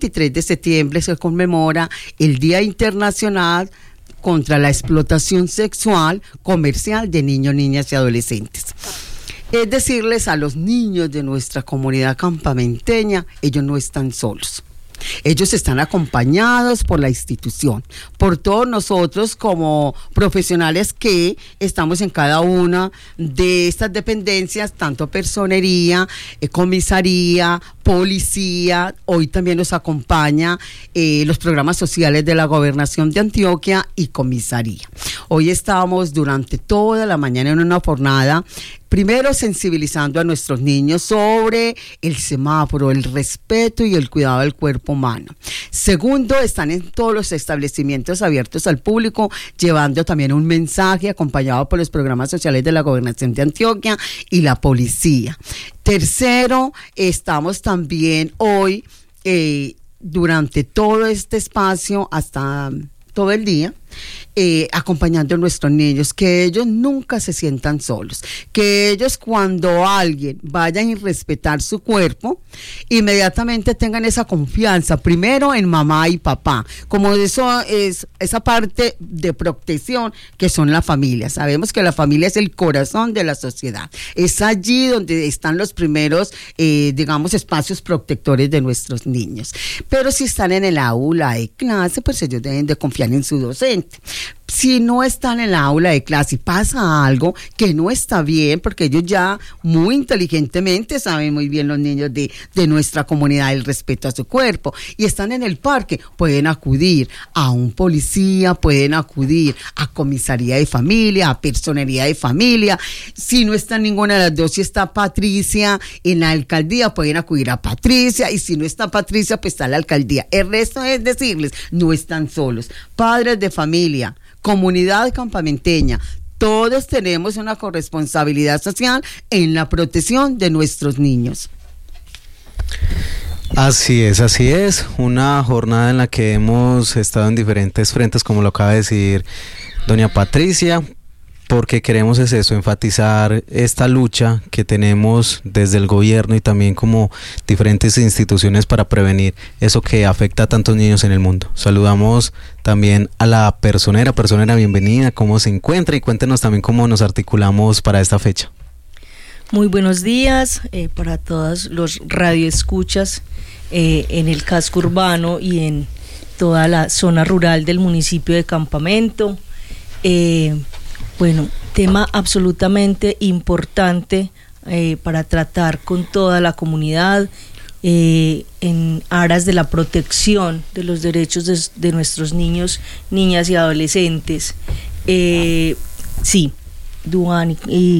23 de septiembre se conmemora el Día Internacional contra la Explotación Sexual Comercial de Niños, Niñas y Adolescentes. Es decirles a los niños de nuestra comunidad campamenteña, ellos no están solos. Ellos están acompañados por la institución, por todos nosotros como profesionales que estamos en cada una de estas dependencias, tanto personería, comisaría, policía. Hoy también nos acompaña los programas sociales de la Gobernación de Antioquia y comisaría. Hoy estamos durante toda la mañana en una jornada, primero sensibilizando a nuestros niños sobre el semáforo, el respeto y el cuidado del cuerpo humano. Segundo, están en todos los establecimientos abiertos al público, llevando también un mensaje acompañado por los programas sociales de la Gobernación de Antioquia y la policía. Tercero, estamos también hoy, durante todo este espacio, hasta todo el día, acompañando a nuestros niños, que ellos nunca se sientan solos, que ellos cuando alguien vaya a irrespetar su cuerpo, inmediatamente tengan esa confianza, primero en mamá y papá, como eso es esa parte de protección que son la familia. Sabemos que la familia es el corazón de la sociedad, es allí donde están los primeros, espacios protectores de nuestros niños. Pero si están en el aula de clase, pues ellos deben de confiar en su docente. Si no están en la aula de clase y pasa algo que no está bien, porque ellos ya muy inteligentemente saben muy bien, los niños de nuestra comunidad, el respeto a su cuerpo, y están en el parque, pueden acudir a un policía, pueden acudir a comisaría de familia, a personería de familia. Si no está ninguna de las dos, si está Patricia en la alcaldía, pueden acudir a Patricia, y si no está Patricia, pues está la alcaldía. El resto es decirles, no están solos. Padres de familia, comunidad campamenteña, todos tenemos una corresponsabilidad social en la protección de nuestros niños. Así es, una jornada en la que hemos estado en diferentes frentes, como lo acaba de decir doña Patricia, porque queremos enfatizar esta lucha que tenemos desde el gobierno y también como diferentes instituciones para prevenir eso que afecta a tantos niños en el mundo. Saludamos también a la personera, bienvenida, ¿cómo se encuentra? Y cuéntenos también cómo nos articulamos para esta fecha. Muy buenos días para todos los radioescuchas en el casco urbano y en toda la zona rural del municipio de Campamento. Bueno, tema absolutamente importante para tratar con toda la comunidad en aras de la protección de los derechos de nuestros niños, niñas y adolescentes. Sí, Duan y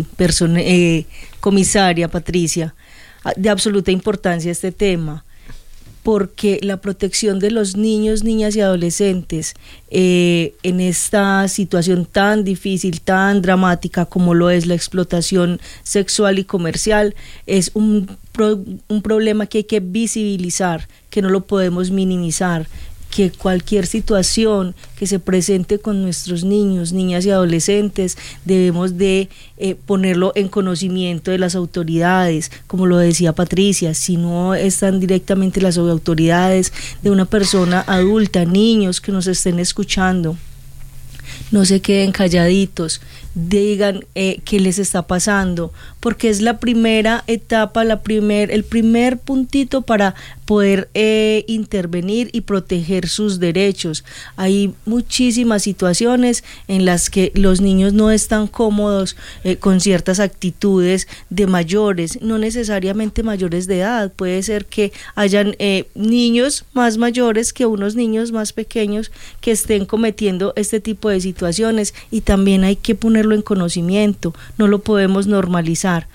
comisaria Patricia, de absoluta importancia este tema, porque la protección de los niños, niñas y adolescentes en esta situación tan difícil, tan dramática como lo es la explotación sexual y comercial, es un problema que hay que visibilizar, que no lo podemos minimizar, que cualquier situación que se presente con nuestros niños, niñas y adolescentes, debemos de ponerlo en conocimiento de las autoridades, como lo decía Patricia. Si no están directamente las autoridades, de una persona adulta, niños que nos estén escuchando, no se queden calladitos, digan qué les está pasando, porque es la primera etapa, el primer puntito para poder intervenir y proteger sus derechos. Hay muchísimas situaciones en las que los niños no están cómodos con ciertas actitudes de mayores, no necesariamente mayores de edad, puede ser que hayan niños más mayores que unos niños más pequeños que estén cometiendo este tipo de situaciones, y también hay que ponerlo en conocimiento, no lo podemos normalizar.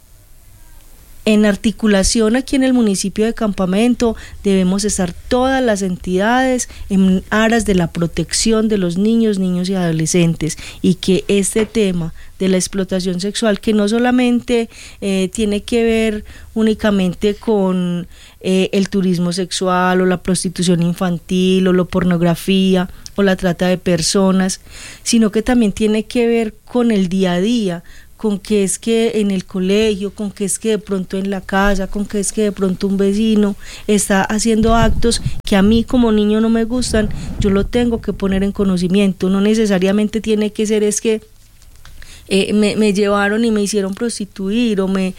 En articulación aquí en el municipio de Campamento debemos estar todas las entidades en aras de la protección de los niños, niños y adolescentes, y que este tema de la explotación sexual, que no solamente tiene que ver únicamente con el turismo sexual o la prostitución infantil o la pornografía o la trata de personas, sino que también tiene que ver con el día a día, con que es que en el colegio, con que es que de pronto en la casa, con que es que de pronto un vecino está haciendo actos que a mí como niño no me gustan, yo lo tengo que poner en conocimiento. No necesariamente tiene que ser es que me llevaron y me hicieron prostituir o me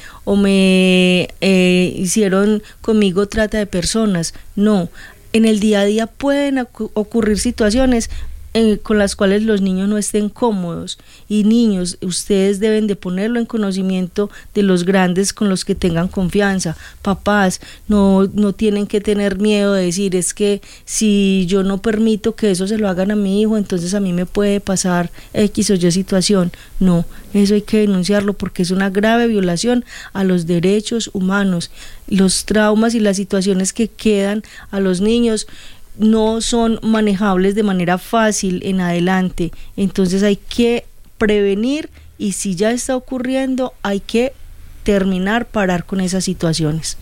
hicieron conmigo trata de personas. No, en el día a día pueden ocurrir situaciones con las cuales los niños no estén cómodos, y niños, ustedes deben de ponerlo en conocimiento de los grandes con los que tengan confianza. Papás, no tienen que tener miedo de decir, es que si yo no permito que eso se lo hagan a mi hijo, entonces a mí me puede pasar X o Y situación. No, eso hay que denunciarlo porque es una grave violación a los derechos humanos. Los traumas y las situaciones que quedan a los niños no son manejables de manera fácil en adelante, entonces hay que prevenir, y si ya está ocurriendo hay que parar con esas situaciones.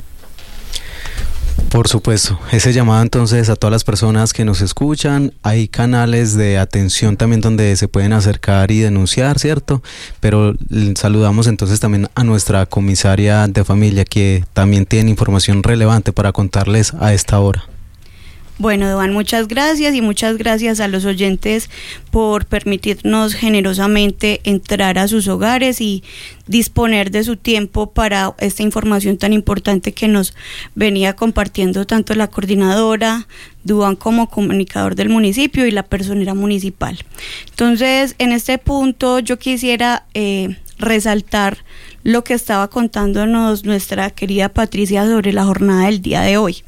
Por supuesto, ese llamado entonces a todas las personas que nos escuchan. Hay canales de atención también donde se pueden acercar y denunciar, ¿cierto? Pero saludamos entonces también a nuestra comisaria de familia, que también tiene información relevante para contarles a esta hora. Bueno, Duan, muchas gracias, y muchas gracias a los oyentes por permitirnos generosamente entrar a sus hogares y disponer de su tiempo para esta información tan importante que nos venía compartiendo tanto la coordinadora, Duan, como comunicador del municipio, y la personera municipal. Entonces, en este punto yo quisiera resaltar lo que estaba contándonos nuestra querida Patricia sobre la jornada del día de hoy.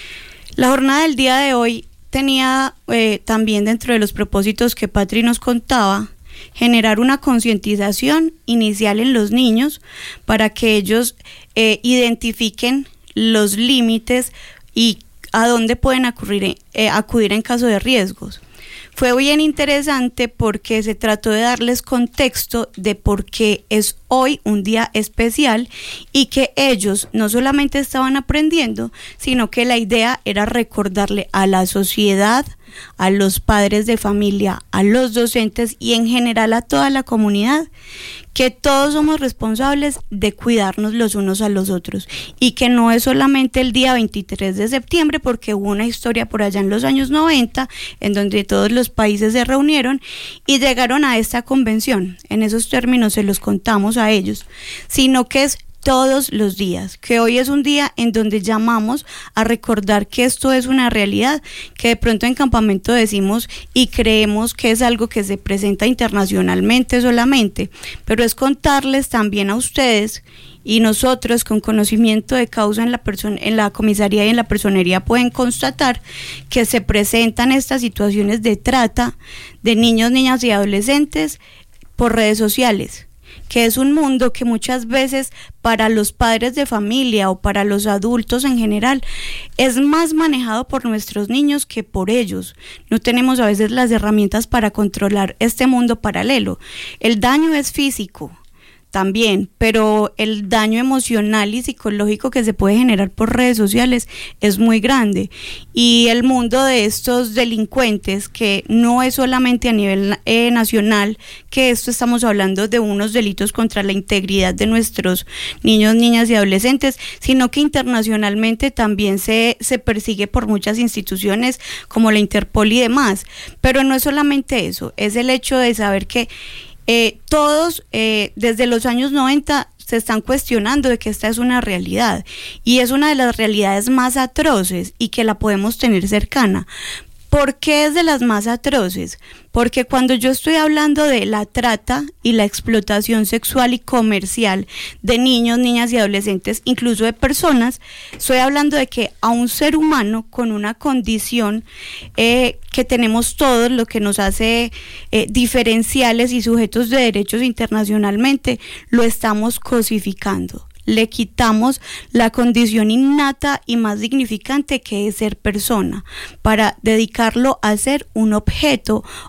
La jornada del día de hoy tenía también, dentro de los propósitos que Patri nos contaba, generar una concientización inicial en los niños para que ellos identifiquen los límites y a dónde pueden acudir en caso de riesgos. Fue bien interesante porque se trató de darles contexto de por qué es hoy un día especial, y que ellos no solamente estaban aprendiendo, sino que la idea era recordarle a la sociedad, a los padres de familia, a los docentes y en general a toda la comunidad, que todos somos responsables de cuidarnos los unos a los otros, y que no es solamente el día 23 de septiembre, porque hubo una historia por allá en los años 90 en donde todos los países se reunieron y llegaron a esta convención. En esos términos se los contamos a ellos, sino que es todos los días, que hoy es un día en donde llamamos a recordar que esto es una realidad, que de pronto en campamento decimos y creemos que es algo que se presenta internacionalmente solamente, pero es contarles también a ustedes, y nosotros con conocimiento de causa en la comisaría y en la personería pueden constatar que se presentan estas situaciones de trata de niños, niñas y adolescentes por redes sociales, que es un mundo que muchas veces para los padres de familia o para los adultos en general es más manejado por nuestros niños que por ellos. No tenemos a veces las herramientas para controlar este mundo paralelo. El daño es físico también, pero el daño emocional y psicológico que se puede generar por redes sociales es muy grande, y el mundo de estos delincuentes, que no es solamente a nivel nacional, que esto estamos hablando de unos delitos contra la integridad de nuestros niños, niñas y adolescentes, sino que internacionalmente también se persigue por muchas instituciones como la Interpol y demás. Pero no es solamente eso, es el hecho de saber que todos desde los años 90 se están cuestionando de que esta es una realidad, y es una de las realidades más atroces y que la podemos tener cercana. ¿Por qué es de las más atroces? Porque cuando yo estoy hablando de la trata y la explotación sexual y comercial de niños, niñas y adolescentes, incluso de personas, estoy hablando de que a un ser humano con una condición que tenemos todos, lo que nos hace diferenciales y sujetos de derechos internacionalmente, lo estamos cosificando. Le quitamos la condición innata y más dignificante que es ser persona, para dedicarlo a ser un objeto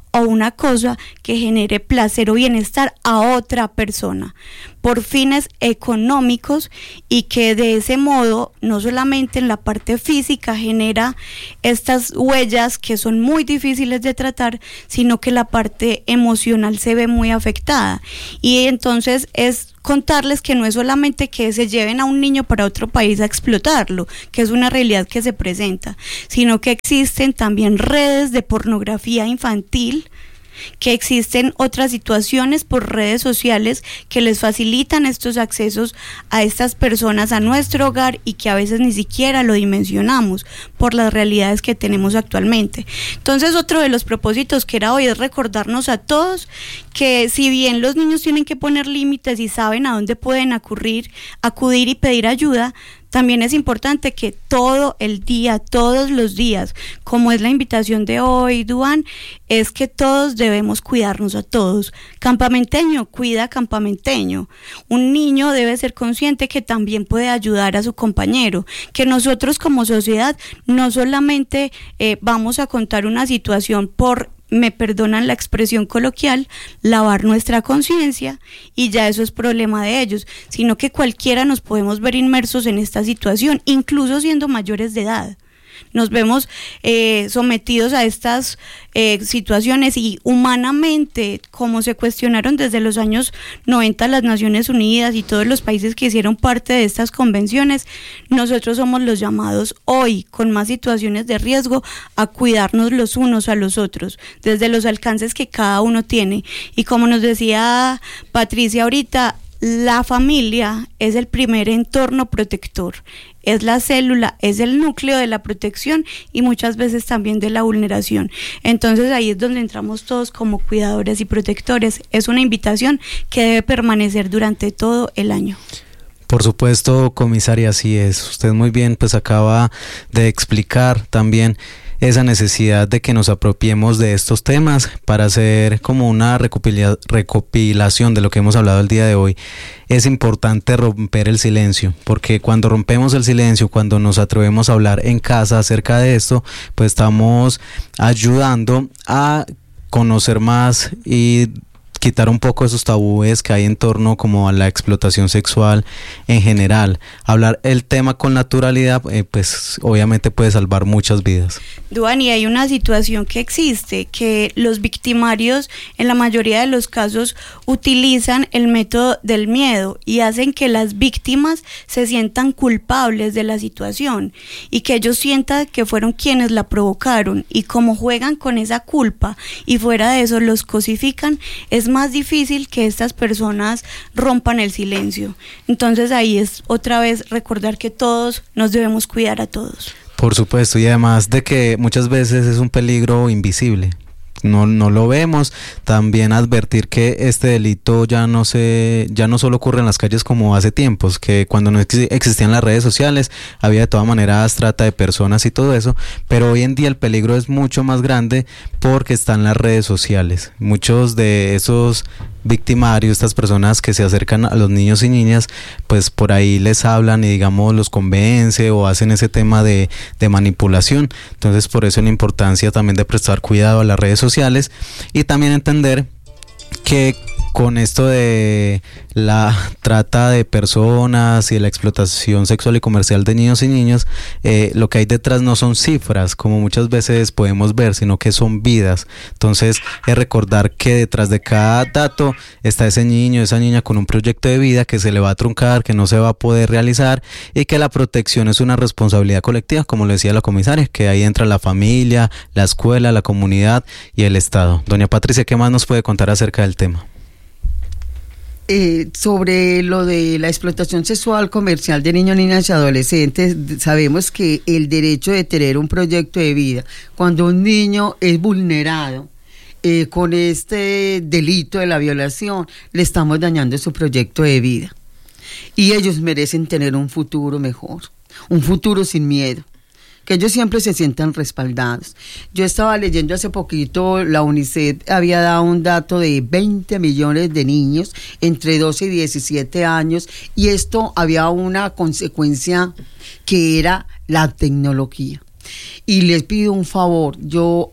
o una cosa que genere placer o bienestar a otra persona por fines económicos, y que de ese modo no solamente en la parte física genera estas huellas que son muy difíciles de tratar, sino que la parte emocional se ve muy afectada. Y entonces es contarles que no es solamente que se lleven a un niño para otro país a explotarlo, que es una realidad que se presenta, sino que existen también redes de pornografía infantil, que existen otras situaciones por redes sociales que les facilitan estos accesos a estas personas a nuestro hogar, y que a veces ni siquiera lo dimensionamos por las realidades que tenemos actualmente. Entonces, otro de los propósitos que era hoy es recordarnos a todos que si bien los niños tienen que poner límites y saben a dónde pueden acudir y pedir ayuda, también es importante que todo el día, todos los días, como es la invitación de hoy, Duan, es que todos debemos cuidarnos a todos. Campamenteño, cuida campamenteño. Un niño debe ser consciente que también puede ayudar a su compañero, que nosotros como sociedad no solamente vamos a contar una situación por, me perdonan la expresión coloquial, lavar nuestra conciencia y ya eso es problema de ellos, sino que cualquiera nos podemos ver inmersos en esta situación, incluso siendo mayores de edad. Nos vemos sometidos a estas situaciones, y humanamente, como se cuestionaron desde los años 90 las Naciones Unidas y todos los países que hicieron parte de estas convenciones, nosotros somos los llamados hoy, con más situaciones de riesgo, a cuidarnos los unos a los otros, desde los alcances que cada uno tiene. Y como nos decía Patricia ahorita, la familia es el primer entorno protector, es la célula, es el núcleo de la protección y muchas veces también de la vulneración. Entonces ahí es donde entramos todos como cuidadores y protectores. Es una invitación que debe permanecer durante todo el año. Por supuesto, comisaria, así es. Usted muy bien pues acaba de explicar también esa necesidad de que nos apropiemos de estos temas para hacer como una recopilación de lo que hemos hablado el día de hoy. Es importante romper el silencio, porque cuando rompemos el silencio, cuando nos atrevemos a hablar en casa acerca de esto, pues estamos ayudando a conocer más y quitar un poco esos tabúes que hay en torno como a la explotación sexual en general. Hablar el tema con naturalidad, pues obviamente puede salvar muchas vidas. Duan, y hay una situación que existe, que los victimarios en la mayoría de los casos utilizan el método del miedo y hacen que las víctimas se sientan culpables de la situación y que ellos sientan que fueron quienes la provocaron, y como juegan con esa culpa y fuera de eso los cosifican, es más difícil que estas personas rompan el silencio. Entonces ahí es otra vez recordar que todos nos debemos cuidar a todos. Por supuesto, y además de que muchas veces es un peligro invisible. No lo vemos. También advertir que este delito ya no solo ocurre en las calles como hace tiempos, que cuando no existían las redes sociales había de todas maneras trata de personas y todo eso, pero hoy en día el peligro es mucho más grande porque están las redes sociales. Muchos de esos victimarios, estas personas que se acercan a los niños y niñas, pues por ahí les hablan y digamos los convence o hacen ese tema de manipulación. Entonces por eso la importancia también de prestar cuidado a las redes sociales y también entender que con esto de la trata de personas y la explotación sexual y comercial de niños y niñas, lo que hay detrás no son cifras como muchas veces podemos ver, sino que son vidas. Entonces es recordar que detrás de cada dato está ese niño, esa niña con un proyecto de vida que se le va a truncar, que no se va a poder realizar, y que la protección es una responsabilidad colectiva, como lo decía la comisaria, que ahí entra la familia, la escuela, la comunidad y el Estado. Doña Patricia, ¿qué más nos puede contar acerca del tema? Sobre lo de la explotación sexual comercial de niños, niñas y adolescentes, sabemos que el derecho de tener un proyecto de vida, cuando un niño es vulnerado con este delito de la violación, le estamos dañando su proyecto de vida. Y ellos merecen tener un futuro mejor, un futuro sin miedo, que ellos siempre se sientan respaldados. Yo estaba leyendo hace poquito, la UNICEF había dado un dato de 20 millones de niños entre 12 y 17 años, y esto había una consecuencia que era la tecnología. Y les pido un favor, yo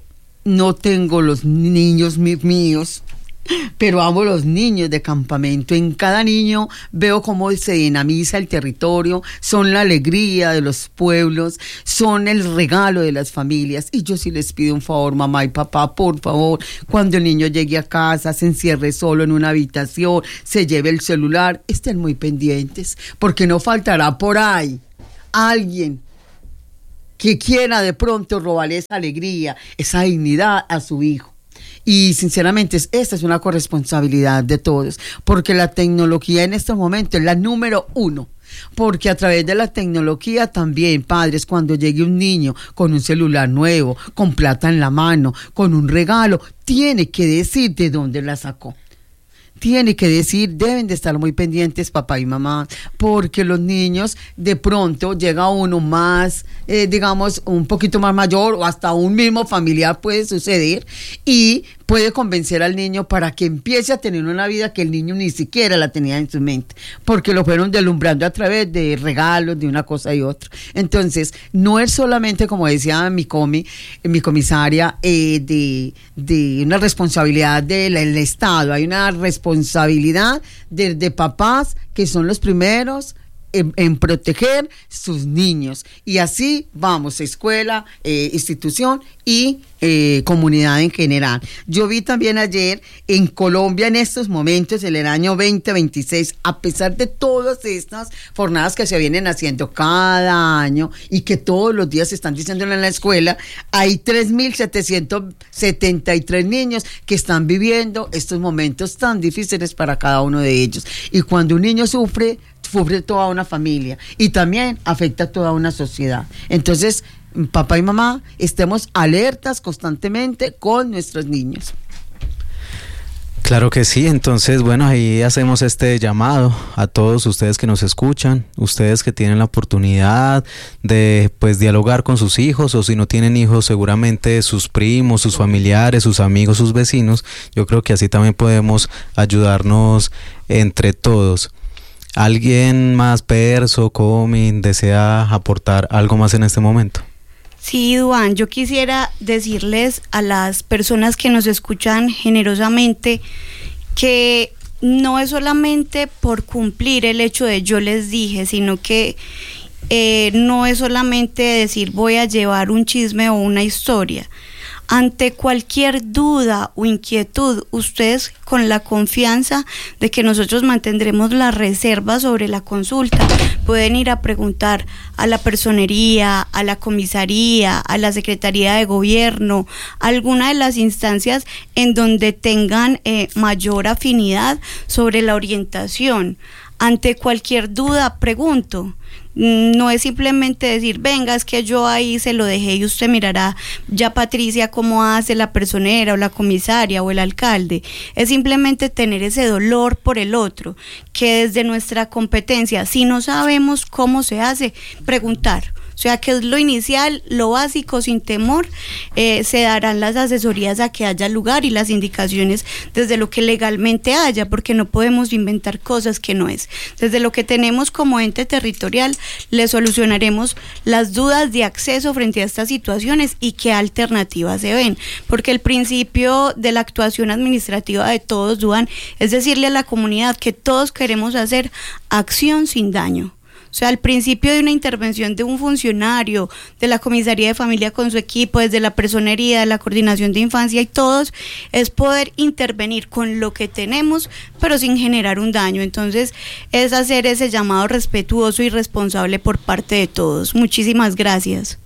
no tengo los niños míos, pero amo los niños de campamento. En cada niño veo cómo se dinamiza el territorio, son la alegría de los pueblos, son el regalo de las familias. Y yo sí les pido un favor, mamá y papá, por favor, cuando el niño llegue a casa, se encierre solo en una habitación, se lleve el celular, estén muy pendientes, porque no faltará por ahí alguien que quiera de pronto robarle esa alegría, esa dignidad a su hijo. Y sinceramente esta es una corresponsabilidad de todos, porque la tecnología en este momento es la número 1. Porque a través de la tecnología también, padres, cuando llegue un niño con un celular nuevo, con plata en la mano, con un regalo, tiene que decir de dónde la sacó. Tiene que decir, deben de estar muy pendientes papá y mamá, porque los niños de pronto llega uno más, digamos, un poquito más mayor o hasta un mismo familiar puede suceder y puede convencer al niño para que empiece a tener una vida que el niño ni siquiera la tenía en su mente, porque lo fueron deslumbrando a través de regalos, de una cosa y otra. Entonces, no es solamente, como decía mi comisaria, de una responsabilidad del Estado, hay una responsabilidad de papás que son los primeros en proteger sus niños, y así vamos, escuela, institución y comunidad en general. Yo vi también ayer en Colombia en estos momentos, en el año 2026, a pesar de todas estas jornadas que se vienen haciendo cada año y que todos los días se están diciendo en la escuela, hay 3.773 niños que están viviendo estos momentos tan difíciles para cada uno de ellos. Y cuando un niño sufre toda una familia y también afecta a toda una sociedad. Entonces, papá y mamá, estemos alertas constantemente con nuestros niños. Claro que sí. Entonces, bueno, ahí hacemos este llamado a todos ustedes que nos escuchan, ustedes que tienen la oportunidad de pues dialogar con sus hijos, o si no tienen hijos, seguramente sus primos, sus familiares, sus amigos, sus vecinos. Yo creo que así también podemos ayudarnos entre todos. ¿Alguien más, Perso, Comi, desea aportar algo más en este momento? Sí, Duan, yo quisiera decirles a las personas que nos escuchan generosamente que no es solamente por cumplir el hecho de yo les dije, sino que no es solamente decir voy a llevar un chisme o una historia. Ante cualquier duda o inquietud, ustedes con la confianza de que nosotros mantendremos la reserva sobre la consulta, pueden ir a preguntar a la personería, a la comisaría, a la Secretaría de Gobierno, a alguna de las instancias en donde tengan mayor afinidad sobre la orientación. Ante cualquier duda, pregunto. No es simplemente decir, venga, es que yo ahí se lo dejé y usted mirará ya Patricia cómo hace la personera o la comisaria o el alcalde. Es simplemente tener ese dolor por el otro, que desde nuestra competencia, si no sabemos cómo se hace, preguntar. O sea, que es lo inicial, lo básico, sin temor, se darán las asesorías a que haya lugar y las indicaciones desde lo que legalmente haya, porque no podemos inventar cosas que no es. Desde lo que tenemos como ente territorial, le solucionaremos las dudas de acceso frente a estas situaciones y qué alternativas se ven, porque el principio de la actuación administrativa de todos, Duan, es decirle a la comunidad que todos queremos hacer acción sin daño. O sea, al principio de una intervención de un funcionario, de la comisaría de familia con su equipo, desde la personería, de la coordinación de infancia y todos, es poder intervenir con lo que tenemos, pero sin generar un daño. Entonces, es hacer ese llamado respetuoso y responsable por parte de todos. Muchísimas gracias.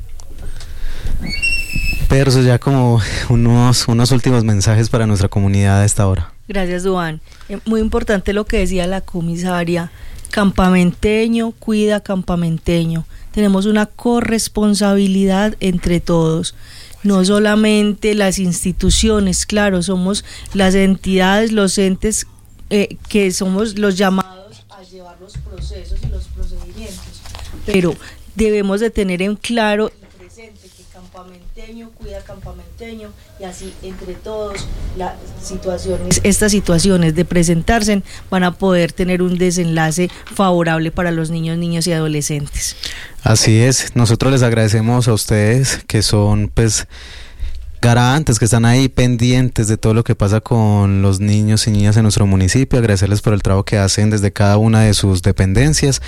Perso, ya como unos últimos mensajes para nuestra comunidad a esta hora. Gracias, Duan. Muy importante lo que decía la comisaria. Campamenteño cuida campamenteño. Tenemos una corresponsabilidad entre todos, no solamente las instituciones, claro, somos las entidades, los entes que somos los llamados a llevar los procesos y los procedimientos, pero debemos de tener en claro y presente que campamenteño cuida campamenteño, y así entre todos estas situaciones de presentarse van a poder tener un desenlace favorable para los niños, niñas y adolescentes. Así es, nosotros les agradecemos a ustedes que son pues garantes que están ahí pendientes de todo lo que pasa con los niños y niñas en nuestro municipio, agradecerles por el trabajo que hacen desde cada una de sus dependencias.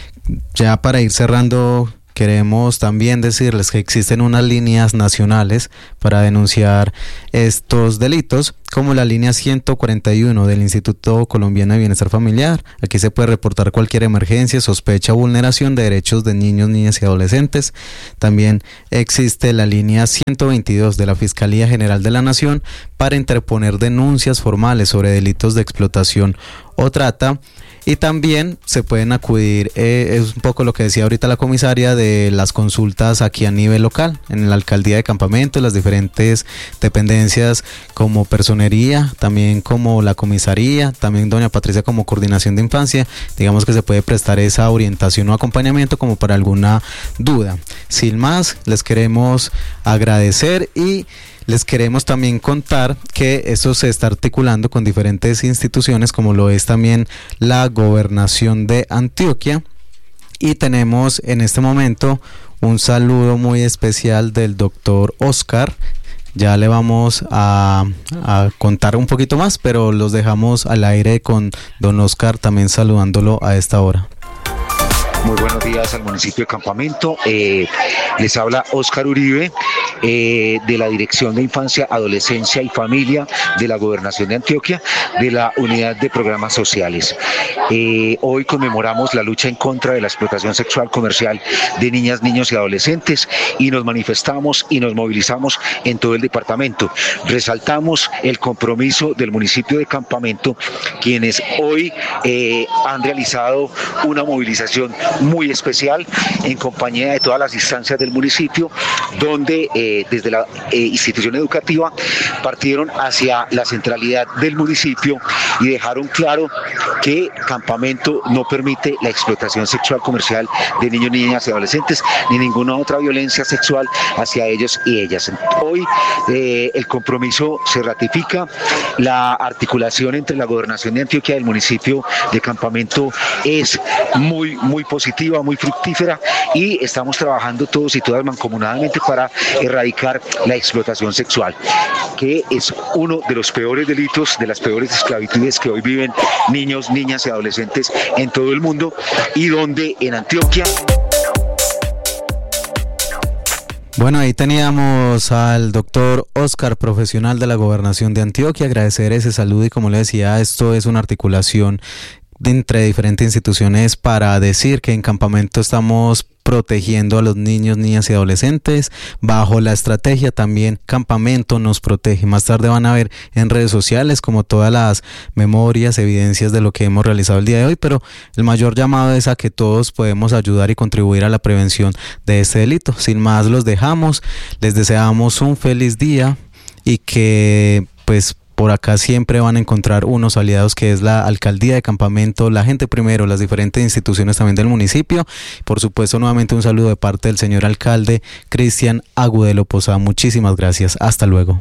Ya para ir cerrando, queremos también decirles que existen unas líneas nacionales para denunciar estos delitos, como la línea 141 del Instituto Colombiano de Bienestar Familiar. Aquí se puede reportar cualquier emergencia, sospecha o vulneración de derechos de niños, niñas y adolescentes. También existe la línea 122 de la Fiscalía General de la Nación para interponer denuncias formales sobre delitos de explotación o trata. Y también se pueden acudir, es un poco lo que decía ahorita la comisaria, de las consultas aquí a nivel local, en la alcaldía de Campamento, las diferentes dependencias como personería, también como la comisaría, también doña Patricia como coordinación de infancia. Digamos que se puede prestar esa orientación o acompañamiento como para alguna duda. Sin más, les queremos agradecer y les queremos también contar que esto se está articulando con diferentes instituciones, como lo es también la Gobernación de Antioquia, y tenemos en este momento un saludo muy especial del doctor Oscar. Ya le vamos a contar un poquito más, pero los dejamos al aire con don Oscar también saludándolo a esta hora. Muy buenos días al municipio de Campamento. Les habla Óscar Uribe, de la Dirección de Infancia, Adolescencia y Familia de la Gobernación de Antioquia, de la Unidad de Programas Sociales. Hoy conmemoramos la lucha en contra de la explotación sexual comercial de niñas, niños y adolescentes, y nos manifestamos y nos movilizamos en todo el departamento. Resaltamos el compromiso del municipio de Campamento, quienes hoy han realizado una movilización muy especial en compañía de todas las instancias del municipio, donde desde la institución educativa partieron hacia la centralidad del municipio y dejaron claro que Campamento no permite la explotación sexual comercial de niños, niñas y adolescentes, ni ninguna otra violencia sexual hacia ellos y ellas. Hoy el compromiso se ratifica, la articulación entre la Gobernación de Antioquia y el municipio de Campamento es muy positiva, muy fructífera, y estamos trabajando todos y todas mancomunadamente para erradicar la explotación sexual, que es uno de los peores delitos, de las peores esclavitudes que hoy viven niños, niñas y adolescentes en todo el mundo, y donde en Antioquia... Bueno, ahí teníamos al doctor Oscar, profesional de la Gobernación de Antioquia. Agradecer ese saludo, y como le decía, esto es una articulación entre diferentes instituciones para decir que en Campamento estamos protegiendo a los niños, niñas y adolescentes bajo la estrategia también Campamento nos protege. Más tarde van a ver en redes sociales como todas las memorias, evidencias de lo que hemos realizado el día de hoy, pero el mayor llamado es a que todos podemos ayudar y contribuir a la prevención de este delito. Sin más, los dejamos, les deseamos un feliz día y que pues por acá siempre van a encontrar unos aliados, que es la Alcaldía de Campamento, la gente primero, las diferentes instituciones también del municipio. Por supuesto, nuevamente un saludo de parte del señor alcalde Cristian Agudelo Posada. Muchísimas gracias. Hasta luego.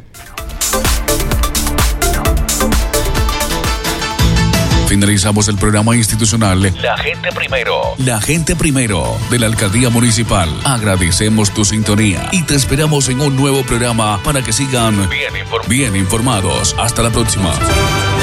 Finalizamos el programa institucional La Gente Primero. La Gente Primero de la Alcaldía Municipal. Agradecemos tu sintonía y te esperamos en un nuevo programa para que sigan bien informados. Hasta la próxima.